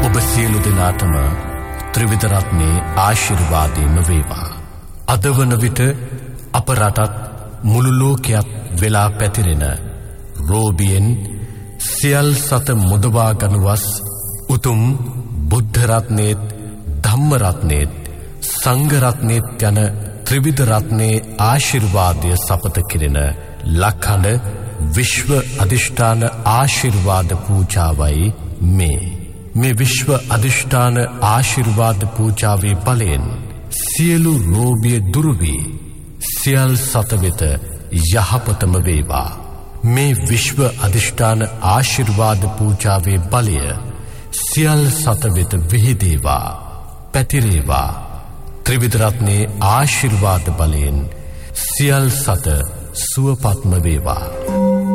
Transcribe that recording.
ඔබ සියලු දෙනාටම ත්‍රිවිධ රත්නයේ ආශිර්වාදයම වේවා. අද වන විට අප රටත් මුළු ලෝකයක් වෙලා පැතිරෙන රෝබියෙන් සියල් සත මුදවා ගනුවස් උතුම් බුද්ධ රත්නයේත් ධම්ම රත්නයේත් සංඝ රත්නයේත් යන ත්‍රිවිධ රත්නයේ ආශිර්වාදය සපත කිරෙන ලක්හඬ විශ්ව අධිෂ්ඨාන ආශිර්වාද පූජාවයි මේ විශ්ව අධිෂ්ඨාන ආශිර්වාද පූජාවේ බලයෙන් සියලු රෝගිය දුරු වී සියල් සත වෙත යහපතම වේවා. මේ විශ්ව අධිෂ්ඨාන ආශිර්වාද පූජාවේ බලය සියල් සත වෙත විහිදේවා, පැතිරේවා. ත්‍රිවිධ රත්නයේ ආශිර්වාද බලයෙන් සියල් සත සුවපත්ම වේවා.